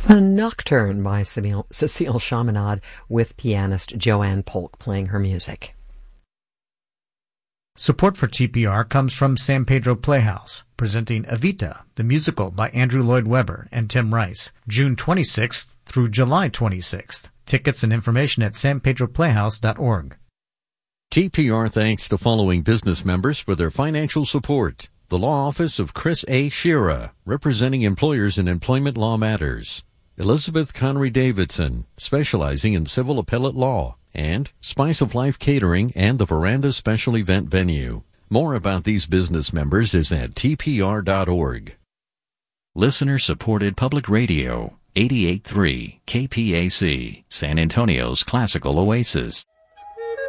A Nocturne by Cecile Chaminade with pianist Joanne Polk playing her music. Support for TPR comes from San Pedro Playhouse, presenting Evita, the musical by Andrew Lloyd Webber and Tim Rice, June 26th through July 26th. Tickets and information at sanpedroplayhouse.org. TPR thanks the following business members for their financial support. The Law Office of Chris A. Shira, representing employers in employment law matters. Elizabeth Connery Davidson, specializing in civil appellate law. And Spice of Life Catering and the Veranda Special Event Venue. More about these business members is at tpr.org. Listener-supported public radio, 88.3 KPAC, San Antonio's classical oasis.